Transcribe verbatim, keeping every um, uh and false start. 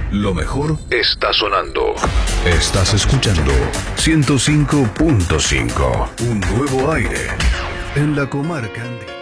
Lo mejor está sonando. Estás escuchando ciento cinco punto cinco. Un nuevo aire en la comarca andina.